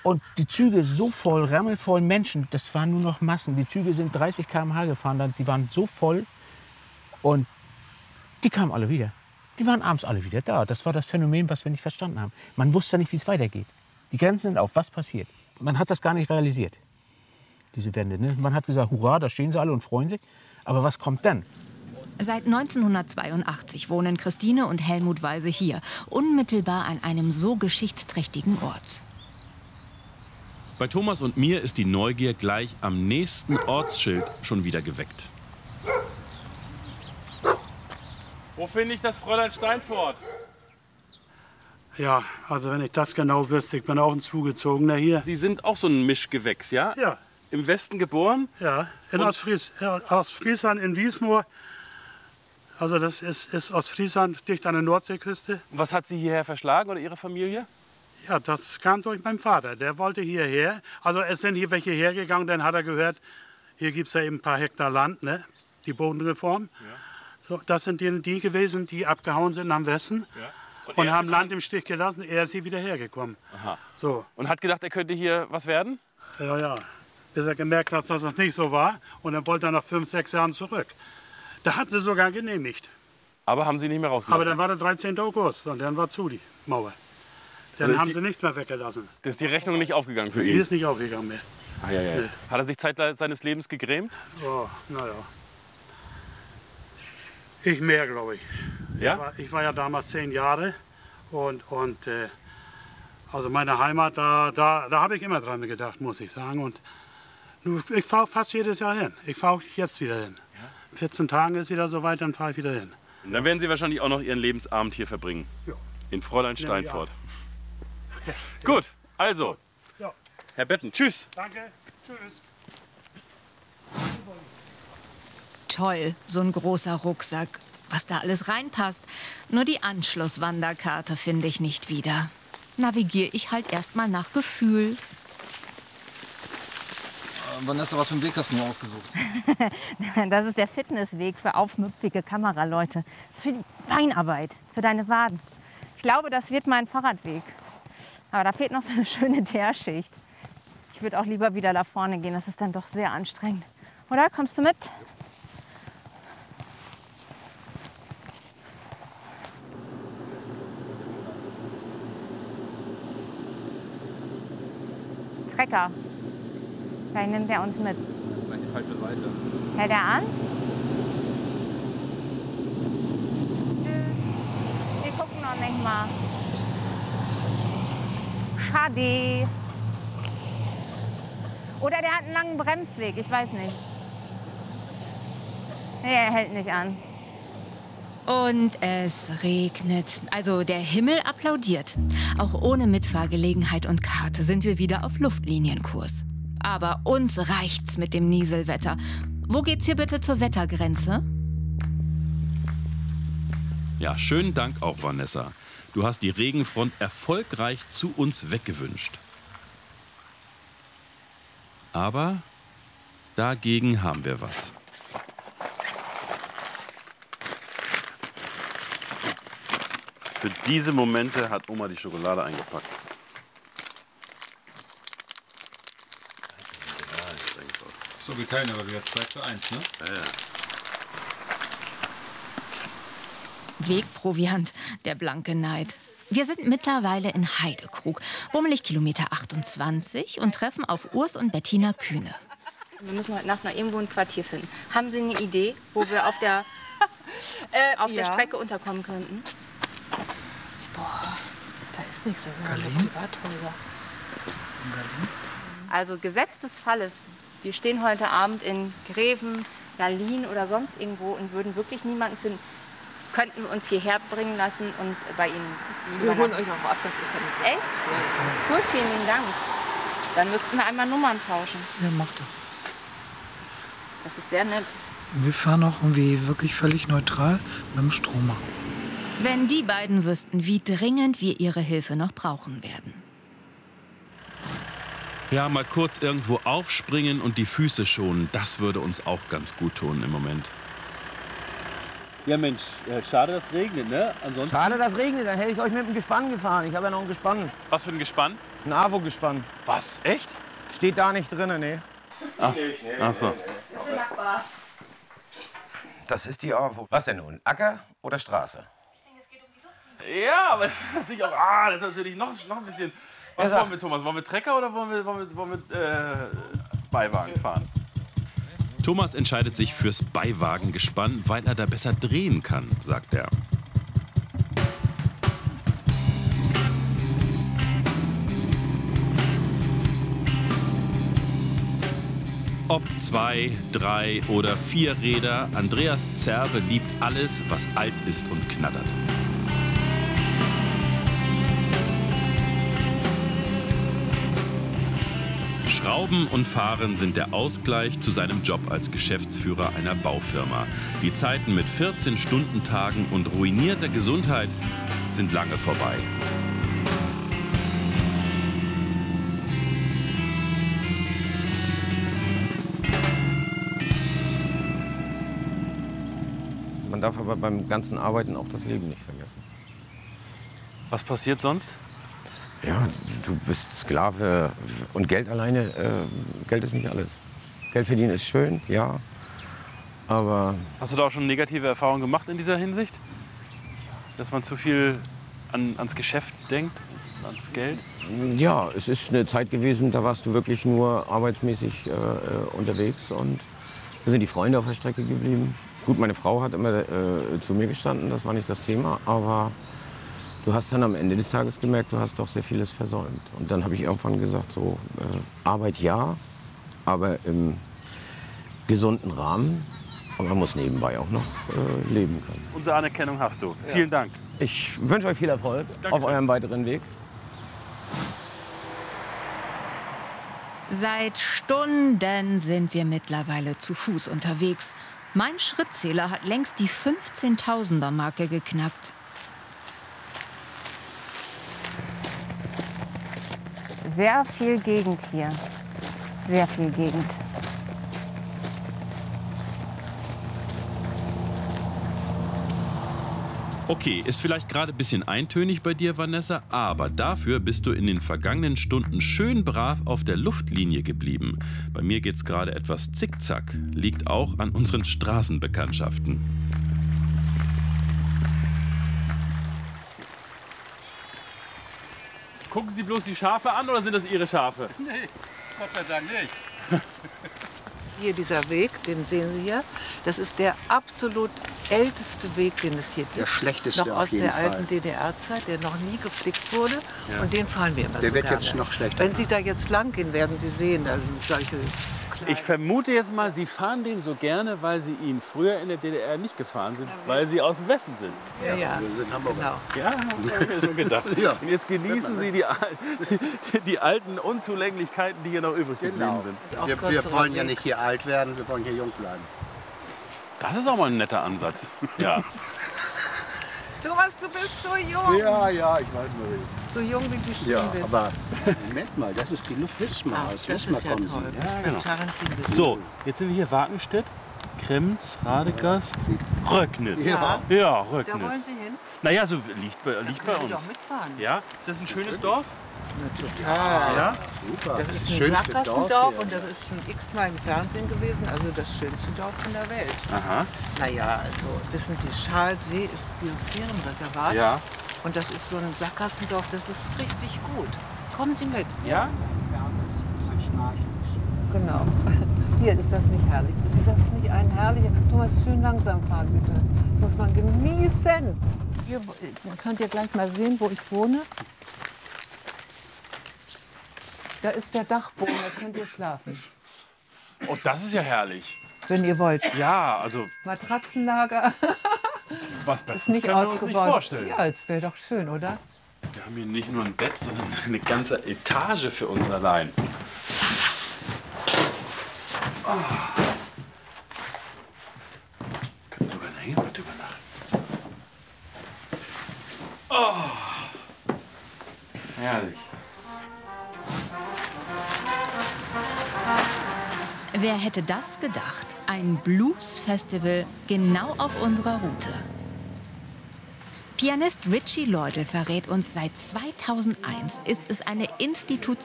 Und die Züge so voll, rammelvoll Menschen, das waren nur noch Massen. Die Züge sind 30 km/h gefahren, die waren so voll und die kamen alle wieder. Die waren abends alle wieder da. Das war das Phänomen, was wir nicht verstanden haben. Man wusste nicht, wie es weitergeht. Die Grenzen sind auf, was passiert? Man hat das gar nicht realisiert, diese Wende. Ne? Man hat gesagt, hurra, da stehen sie alle und freuen sich. Aber was kommt dann? Seit 1982 wohnen Christine und Helmut Weise hier, unmittelbar an einem so geschichtsträchtigen Ort. Bei Thomas und mir ist die Neugier gleich am nächsten Ortsschild schon wieder geweckt. Wo finde ich das Fräulein Steinfort? Ja, also wenn ich das genau wüsste, ich bin auch ein Zugezogener hier. Sie sind auch so ein Mischgewächs, ja? Ja. Im Westen geboren? Ja, in Ostfriesland in Wiesmoor. Also das ist Ostfriesland, dicht an der Nordseeküste. Was hat Sie hierher verschlagen oder Ihre Familie? Ja, das kam durch meinen Vater. Der wollte hierher. Also es sind hier welche hergegangen, dann hat er gehört, hier gibt es ja eben ein paar Hektar Land, ne? Die Bodenreform. Ja. So, das sind die gewesen, die abgehauen sind am Westen. Ja. Und haben Land im Stich gelassen. Er ist hier wieder hergekommen. Aha. So. Und hat gedacht, er könnte hier was werden? Ja, ja. Bis er gemerkt hat, dass das nicht so war. Und dann wollte er nach 5, 6 Jahren zurück. Da hat sie sogar genehmigt. Aber haben Sie nicht mehr rausgelassen? Aber dann war der 13. August und dann war zu die Mauer. Dann haben sie nichts mehr weggelassen. Das ist die Rechnung nicht aufgegangen für ihn? Die ist nicht aufgegangen mehr. Ah, ja, ja. Nee. Hat er sich Zeit seines Lebens gegrämt? Oh, naja. Ich mehr, glaube ich. Ja? Ich war ja damals 10 Jahre und also meine Heimat, da habe ich immer dran gedacht, muss ich sagen. Und ich fahre fast jedes Jahr hin. Ich fahre jetzt wieder hin. Ja? In 14 Tagen ist wieder soweit, dann fahre ich wieder hin. Und dann werden Sie wahrscheinlich auch noch Ihren Lebensabend hier verbringen. Ja. In Fräulein Steinfort. Ja. Gut, also, ja. Herr Betten, tschüss. Danke, tschüss. Toll, so ein großer Rucksack. Was da alles reinpasst. Nur die Anschlusswanderkarte finde ich nicht wieder. Navigiere ich halt erstmal nach Gefühl. Vanessa, was für einen Weg hast du nur ausgesucht? Das ist der Fitnessweg für aufmüpfige Kameraleute. Das ist für die Beinarbeit, für deine Waden. Ich glaube, das wird mein Fahrradweg. Aber da fehlt noch so eine schöne Teerschicht. Ich würde auch lieber wieder da vorne gehen. Das ist dann doch sehr anstrengend. Oder? Kommst du mit? Trecker. Vielleicht nimmt er uns mit. Das ist vielleicht die falsche Seite. Hält er an? Wir gucken noch nicht mal. Schade. Oder der hat einen langen Bremsweg, ich weiß nicht. Nee, er hält nicht an. Und es regnet. Also der Himmel applaudiert. Auch ohne Mitfahrgelegenheit und Karte sind wir wieder auf Luftlinienkurs. Aber uns reicht's mit dem Nieselwetter. Wo geht's hier bitte zur Wettergrenze? Ja, schönen Dank auch, Vanessa. Du hast die Regenfront erfolgreich zu uns weggewünscht. Aber dagegen haben wir was. Für diese Momente hat Oma die Schokolade eingepackt. So wie keine, aber wieder 2:1, ne? Ja, ja. Wegproviant, der blanke Neid. Wir sind mittlerweile in Heidekrug, bummelig Kilometer 28 und treffen auf Urs und Bettina Kühne. Wir müssen heute Nacht noch irgendwo ein Quartier finden. Haben Sie eine Idee, wo wir auf der Strecke unterkommen könnten? Boah, da ist nichts. Das sind ja Privathäuser. In Berlin? Also Gesetz des Falles. Wir stehen heute Abend in Greven, Berlin oder sonst irgendwo und würden wirklich niemanden finden. Könnten wir uns hierher bringen lassen und bei Ihnen Wir holen euch auch ab, das ist ja nicht so. Echt? Gut, vielen lieben Dank. Dann müssten wir einmal Nummern tauschen. Ja, mach das. Das ist sehr nett. Wir fahren auch irgendwie wirklich völlig neutral mit dem Stromer. Wenn die beiden wüssten, wie dringend wir ihre Hilfe noch brauchen werden. Ja, mal kurz irgendwo aufspringen und die Füße schonen, das würde uns auch ganz gut tun im Moment. Ja Mensch, schade, dass es regnet, ne? Ansonsten... Schade, dass es regnet, dann hätte ich euch mit dem Gespann gefahren. Ich habe ja noch ein Gespann. Was für ein Gespann? Ein AWO-Gespann. Was? Echt? Steht da nicht drin, ne? Ach so. Das ist die AWO. Was denn nun? Acker oder Straße? Ja, aber es ist natürlich auch... das ist natürlich noch ein bisschen... Was wollen wir, Thomas? Wollen wir Trecker oder wollen wir Beiwagen fahren? Thomas entscheidet sich fürs Beiwagengespann, weil er da besser drehen kann, sagt er. Ob 2, 3 oder 4 Räder, Andreas Zerbe liebt alles, was alt ist und knattert. Schrauben und Fahren sind der Ausgleich zu seinem Job als Geschäftsführer einer Baufirma. Die Zeiten mit 14-Stunden-Tagen und ruinierter Gesundheit sind lange vorbei. Man darf aber beim ganzen Arbeiten auch das Leben nicht vergessen. Was passiert sonst? Ja, du bist Sklave und Geld alleine, Geld ist nicht alles. Geld verdienen ist schön, ja, aber... Hast du da auch schon negative Erfahrungen gemacht in dieser Hinsicht? Dass man zu viel ans Geschäft denkt, ans Geld? Ja, es ist eine Zeit gewesen, da warst du wirklich nur arbeitsmäßig unterwegs und da sind die Freunde auf der Strecke geblieben. Gut, meine Frau hat immer zu mir gestanden, das war nicht das Thema, aber du hast dann am Ende des Tages gemerkt, du hast doch sehr vieles versäumt. Und dann habe ich irgendwann gesagt, so Arbeit ja, aber im gesunden Rahmen. Und man muss nebenbei auch noch leben können. Unsere Anerkennung hast du. Ja. Vielen Dank. Ich wünsche euch viel Erfolg auf eurem weiteren Weg. Seit Stunden sind wir mittlerweile zu Fuß unterwegs. Mein Schrittzähler hat längst die 15.000er-Marke geknackt. Sehr viel Gegend hier. Sehr viel Gegend. Okay, ist vielleicht gerade ein bisschen eintönig bei dir, Vanessa, aber dafür bist du in den vergangenen Stunden schön brav auf der Luftlinie geblieben. Bei mir geht's gerade etwas zickzack, liegt auch an unseren Straßenbekanntschaften. Gucken Sie bloß die Schafe an oder sind das Ihre Schafe? Nee, Gott sei Dank nicht. Hier dieser Weg, den sehen Sie hier, das ist der absolut älteste Weg, den es hier gibt. Der schlechteste noch auf aus jeden der Fall. alten DDR-Zeit, der noch nie geflickt wurde. Ja. Und den fahren wir immer Der so wird gerne. jetzt noch schlechter. Wenn Sie da jetzt lang gehen, werden Sie sehen, da sind solche Ich vermute jetzt mal, Sie fahren den so gerne, weil Sie ihn früher in der DDR nicht gefahren sind, weil Sie aus dem Westen sind. Ja, ja. Wir sind Hamburger. Genau. Ja, habe ich mir schon gedacht. Ja. Und jetzt genießen Sie die alten Unzulänglichkeiten, die hier noch übrig geblieben Genau. sind. Wir wollen ja nicht hier alt werden, wir wollen hier jung bleiben. Das ist auch mal ein netter Ansatz. Ja. Thomas, du bist so jung. Ja, ja, ich weiß mal. So jung wie du schon Ja, bist. aber Moment mal, das ist die Luft Wismar. Aus das Wismar ist ja kommen toll. Sie. Das ist genau. Zarentin. So, jetzt sind wir hier Wakenstedt, Krems, Radegast, Röcknitz. Ja. Ja, Da wollen Röcknitz. Sie hin? Naja, so liegt bei Können uns. Sie doch mitfahren. Ja, ist das ein schönes Dorf? Na, total. Ja? Super. Das ist ein schönste Sackgassendorf hier. und das ist schon x-mal im Fernsehen gewesen. Also das schönste Dorf von der Welt. Aha. Naja, also wissen Sie, Schalsee ist Biosphärenreservat. Ja. Und das ist so ein Sackgassendorf, das ist richtig gut. Kommen Sie mit. Ja? Genau. Hier ist das nicht herrlich. Ist das nicht ein herrlicher... Thomas, schön langsam fahren, bitte. Das muss man genießen. Hier könnt ihr gleich mal sehen, wo ich wohne. Da ist der Dachboden, da könnt ihr schlafen, Oh, das ist ja herrlich. wenn ihr wollt. Ja, also Matratzenlager was ist Besseres nicht können wir uns nicht ausgebaut. vorstellen. Ja, es wäre doch schön, oder? Wir haben hier nicht nur ein Bett, sondern eine ganze Etage für uns allein. Können sogar eine Hängematte übernachten. Herrlich. Wer hätte das gedacht? Ein Blues-Festival genau auf unserer Route. Pianist Richie Lloydel verrät uns, seit 2001 ist es eine Institution